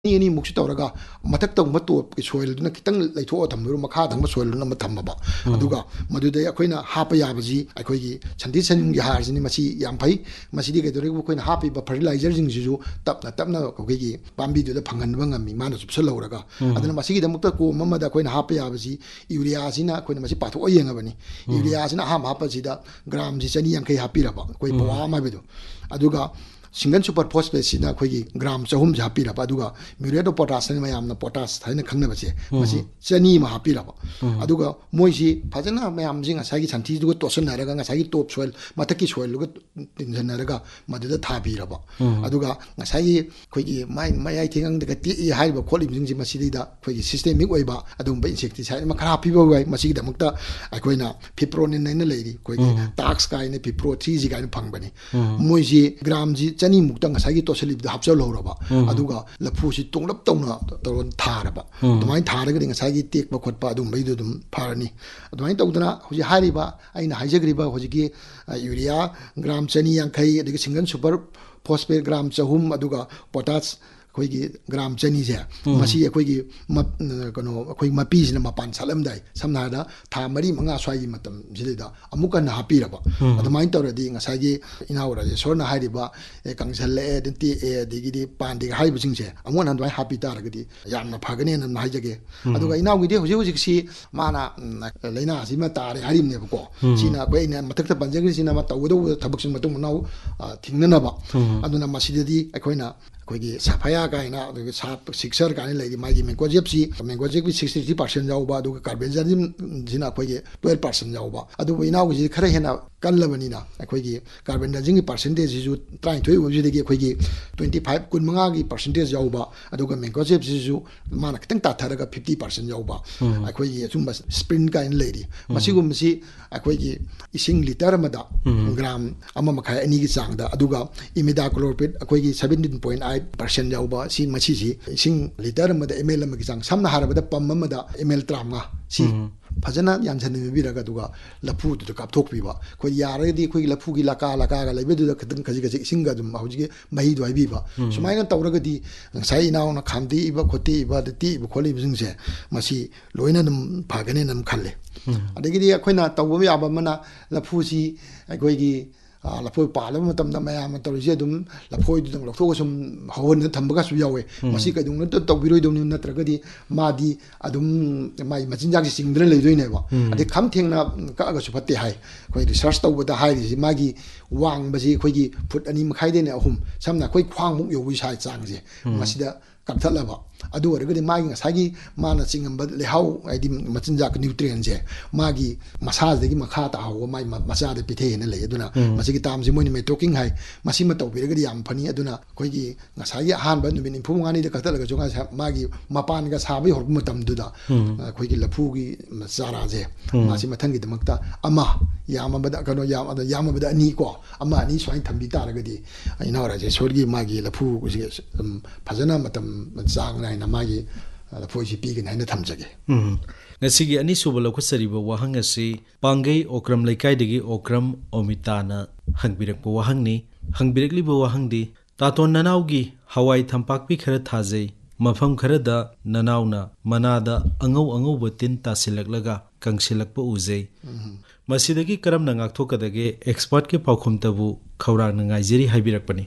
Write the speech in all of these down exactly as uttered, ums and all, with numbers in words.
ini muksu tawraga mathak tawma top ki soil duna kitang leitho thamru makha dangma soil duna ma thamaba aduga madude akoina hapa yabaji akoigi chanti chaning gi harjini masi yam phai masi di gedore ko koina hapi ba fertilizer jing ju tapna tapna ko gi pambi du da phangan ba ngami mana subsal lawraga aduna masi gi damukta ko mamada koina hapa yabaji urea sina koina masi patho oyengabani urea sina ham hapa sida gram ji chani yang kai hapi raba koi pawa ma bedu aduga single super phosphate sina khoigi gram chahum japi raba aduga muriate of potash ne mayamna potash thaina khangna bache masi chani ma hapi raba aduga moisi phajana mayam jinga sagi chanti du tosan naraga nga sagi top soil mataki soil lu tinjan naraga maduda thabi raba aduga nga sagi khoigi mai mai thingang de ti hai ba kholim jing ji masi da khoigi systemic oiba adum ba insecticide ma khara pibo wai masi da mukta akoina fipronin ne leiri khoigi tax kai ne fipro three ji kai phangbani moisi gram ji chani muktang sagi to selib da hapchal loraba aduga lapu si tonglap tongna toron tharaba dumai tharaga ding sagi tek ba khotpa adum bai dum pharani dumai tawdana hoji hariba aina haijagriba hoji ki urea gram chani yankai adigi single super phosphate gram chahum aduga potash khoigi gram chani je masi khoigi kano khoi mapi sina mapan salam dai samna da tha mari manga swai matam jilida amuka na hapi raba adumai tawradi ngasagi inawra je sorna hariba kangsal e denti e digidi pandi haibu jingje amon han dai hapi taragadi yamna phagane na haijage aduga inawgi de hoji hoji si mana leina si ma tare harim ne ko sina ko ina matakta panjagi sina ma tawdo thabak sin matung naw thingna ba aduna masidadi akoina koigi safaya kaina aduga sap sixer kaina legi magi mengo jepsi mengo jepsi sixty percent jauba aduga carbenzazim jina koigi twelve percent jauba aduga inawgi ji khara hena kanlabanina koigi carbenzazim gi percentage ju thirty-two objidagi koigi twenty-five kunmanga gi percentage jauba aduga mengo jepsi ju mana kitang ta tharaga fifty percent jauba koigi sumba sprint kaina legi masigum si koigi ising liter amada gram ama makhai ani gi changda aduga imidacloprid koigi seventeen point eight percent jauba si machi si ising liter amada ml amagi chang samna harabada pam amada ml trama si fajana yansan biraga duga lapu du kapthok biba ko yaradi ko lapu gi laka laka ga lebedu da khadang khaji khaji singa dum hauji mahi doi biba sumaina tawraga di sai naw na khamdi iba khoti iba ti iba kholi bijingse masi loina dum phagane nam khalle adagi di akoina tawba yaba mana lapu si akoi gi laphoi palam matam da mayam tawrije dum laphoi dum lokho sum hawon thambaga su yawe masi ka dum to tawbiroi dum natraga di madi adum mai machinjak singdra leidoine ba ade kham thengna ka ga su fatte hai koi research tawbada hai ri magi wang baji khoi gi foot ani makhai de ne ahum samna khoi khwang muk yobu sai changje masida kapthalaba adu orgadi magi ngasagi mana chingamba lehau aidi machinjak nutrient je magi masaj degi makha ta hawo mai macha de pithe ne le aduna masigi tamji moini me talking hai masi ma tawbiragadi yam phani aduna koigi ngasagi han ba numin imphu ngani de kathalaga jonga magi mapan ga sabi hor matam duda koigi lapu gi chara je masi mathangi damakta ama yama bada kano yama da yama bada ani ko ama ani swai thambi taragadi ina ora je sorgi magi lapu gi phajana matam chang nai na magi lapu ji pi gi nai na thamjage ngasigi ani subalo khusariba wahang asi pangai okram laikai degi okram omitana hangbirak bo wahang ni hangbirakli bo wahang di taton nanaugi hawai thampak pi khara thajai mafam khara da nanauna manada angau angau botin tasilaklaga kangsilakpa ujai masidagi karam na ngakthokadage expert ke paukhum tabu khawrang na ngaijeri haibirakpani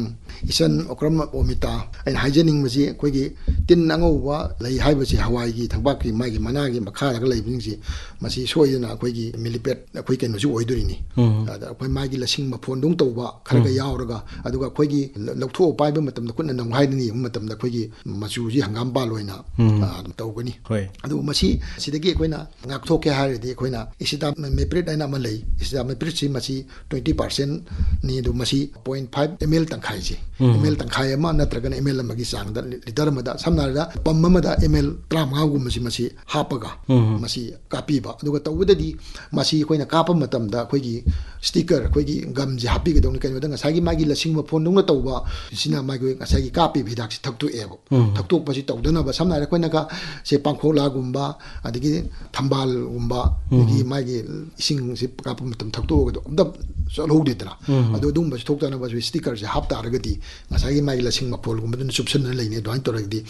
isan okram omita ain hygienic maji koigi tin angau wa lei haibasi hawai gi thakbak ki magi managi makha la lei bingsi masi soyena koigi millipet koi ken ju oidurini ada koi magi lasing ma phon dung tawba kharaga yauraga aduga koigi loktho paiba matam da kunna nang haidini matam da koigi machu ji hangam ba loina tawgani adu masi sidagi koina ngakthok ke haridi koina isida meprit aina ma lei isida meprit si masi twenty percent ni du masi zero point five milliliter tangkhai ji ml tangkhai ama natraga ml amagi sang da liter ma da samna samna da pam amada ml tramanga gumasi masi hapaga masi kapiba aduga tawdadi masi koina kapa matamda akhoi sticker akhoi gam ji hapi ga dong kai da ngasagi magi lasing ma phone dong tawba sina magi ngasagi kapi bidak si thaktu ebo thaktu pasi tawdana ba samna koina ka se pangkhola gumba adigi thambal gumba adigi magi ising si kapa matam thaktu ga do so lodi dra adu dum ba thokta na ba sticker je hapta argadi ngasagi magi lasing ma phone gumba dun subsan leine do an toragdi